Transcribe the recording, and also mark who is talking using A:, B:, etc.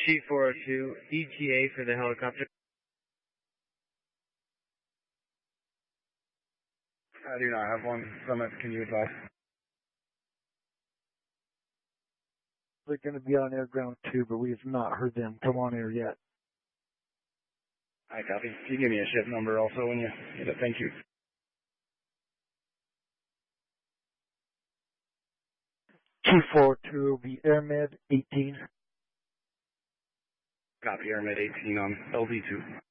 A: G402, ETA for the helicopter.
B: I do not have one. Summit, can you advise?
C: They're going to be on air ground 2, but we have not heard them come on air yet.
B: I copy. Can you give me a ship number also when you get it? Thank you.
C: G402 will be AirMed 18.
B: Copy, AirMed 18 on LD2.